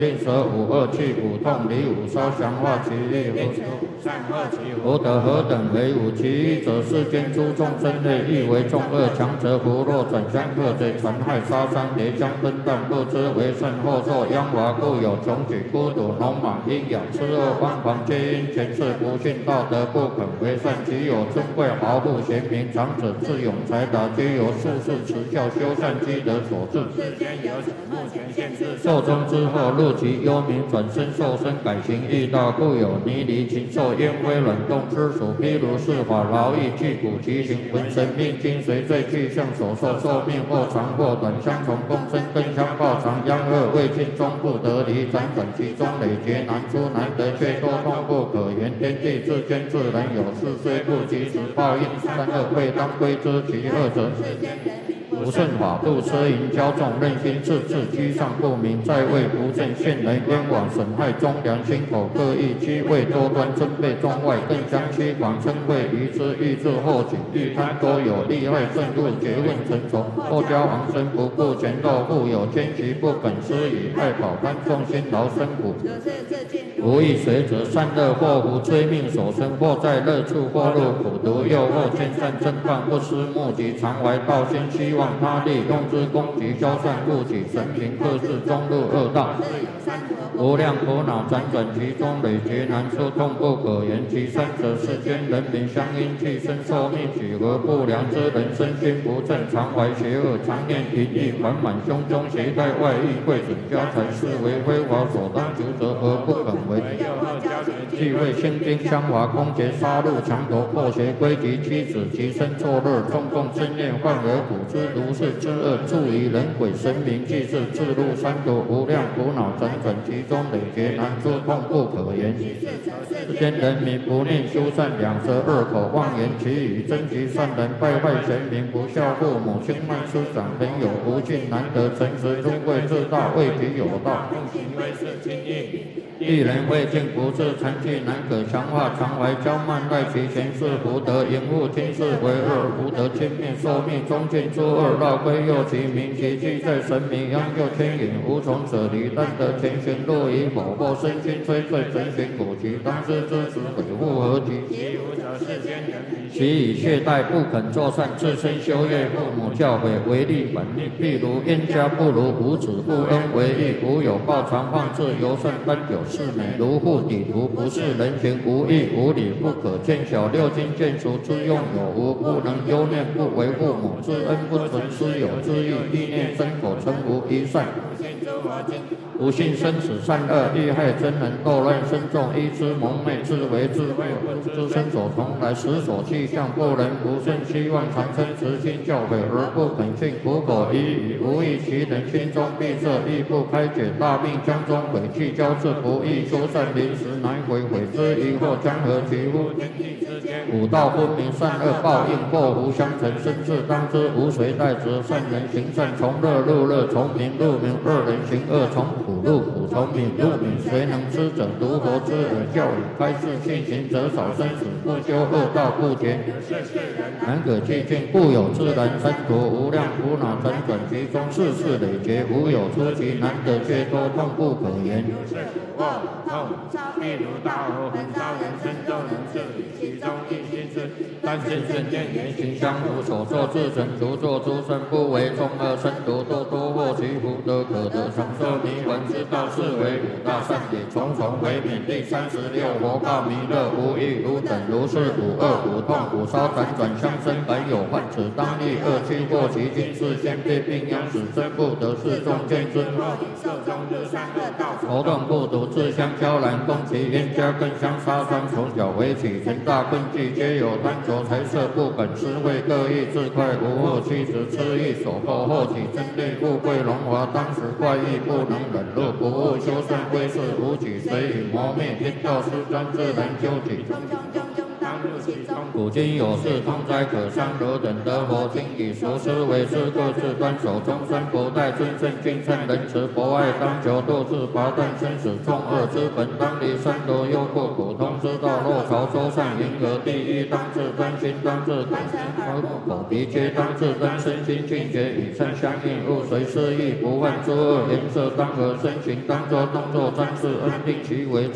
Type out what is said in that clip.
令舍五恶气苦痛离五烧降化其意福德何等为五？其一者世间诸众生类亦为众恶，强则胡若转相克贼残害杀伤叠将分断，不知为甚，后受殃华，故有穷举孤独农莽阴阳痴恶荒狂，皆因前世不信道德，不肯为善。其有尊贵豪富贤明长者智勇才达，皆由术士持教修善积德所致。世间有目前现世寿终之后，入其幽冥转身受身，改行易道，故有泥离禽兽烟灰卵动之属。譬如是法劳役具骨其形，浑神命精随罪具象所受，寿命或长或短，相从共生，更相报长。殃恶未尽终不得离，辗转其中累劫难出，难得却多痛不可言。天地之间自然有事，虽不及时报应，善恶未当归之。其二者，不顺法度，奢淫骄纵，任心自治，居上不明，在位不正，陷人冤枉，损害忠良，心口各异，机位多端，尊卑中外，更相欺广，称谓愚之。欲治后己，欲贪多有，利害正入，诘问成熟，后交往生，不顾前斗，富有奸奇，不肯施以爱宝贪，众辛劳生苦。无益随者，善恶祸福，追命所生，或在乐处，或入苦毒，诱惑见善正犯，不思目及，常怀道心，希望他利，用之攻击，消散故己，神平克制，终入恶道。无量苦恼辗转其中，累劫难出，痛不可言。其三者，世间人民相因寄生，寿命几何不良之人，身心不正，常怀邪恶，常念淫欲，缓满胸中，携带外溢，贵准家财，是为非法所当求者，而不肯为。既为心经相华，攻劫杀戮，强夺破邪，归及妻子，其身作乐，众共争念，患而苦之，如是之恶，助于人鬼神明，即是自入三途，无量苦恼辗转其中，累劫难出，痛不可言。世间人民不念修善，两舌恶口，妄言其语，争其善人，败坏贤明，不孝父母，轻慢师长，朋友不敬，难得诚实，尊贵自大，为己有道，行为是轻易。一人未尽不治，残疾难可强化，常怀骄慢，赖其前世福德，淫恶听世为恶，福德轻灭，寿命终尽诸恶，绕归右其名，其迹在神明，央就牵引，无从舍离，但得前行路以否，或身心摧碎，神行古籍，当知之时，悔复何及？其无者世间人，其以懈怠，不肯作善，自身修业，父母教诲，违逆本命。譬如冤家不如无子，不恩为义，无有报，常放置，尤甚奔有是美，如护底图，不是人行，无义无理，不可见小，六经见熟之用有无，不能忧念，不为父母之恩，不存师友之意，意念身口成无一善。不信生死善恶，欲害真人，斗乱身众，依之蒙昧，自为智慧，知身所从来，实所气象，不能不顺，希望长生慈心教诲，而不肯信，苦口依语，无益其人，心中闭塞，亦不开解，大病将中，诡计交织，不易修善，临时难悔，悔之疑惑，将何其乎？五道分明，善恶报应，祸福相承，生至当知，无谁代责。善人行善，从乐入乐，从明入明；恶人行恶，从苦入苦，从敏入敏。谁能知者？如佛之耳教语，开示信行者少，生死不修，恶道不绝，难可寂静。故有自然三途，无量苦恼辗转其中，世事累劫，无有出奇，难得却多，痛不可言。譬如大火焚烧人身，众人是以其中一心是，但心圣见言行相符，所作自成，独作诸生，不为众恶生毒，多多获其福德，可得长寿弥魂之道，是为五大善也。重重为免。第36佛告弥勒，无欲无等，如是五恶五痛五烧辗转相生，本有患此，当立恶趣过其今世先非病殃，使真不得是众见之。受中日善恶道，仇动不独，自相交然，攻其冤家，更相杀伤。从小为起，成大困忌，皆有贪求财色，不肯施惠，各异自快，无恶妻子痴意所迫，后起争利，富贵荣华，当时怪异，不能忍辱，不务修善，归世无举，随以磨灭，天道施专，自然究己。 其中。 古今有事，痛哉可伤，何等得佛经以熟思为师，各自端守终身不殆，尊圣敬圣仁慈博爱，当求度世拔断生死重恶之本，当离三毒忧过苦痛之道，若朝周善银河地狱，当自真心，当自坦诚耳目口鼻皆当自真，身心境界与身相应，勿随失意，不犯诸恶颜色，当和身形，当作动作，专事恩定其为。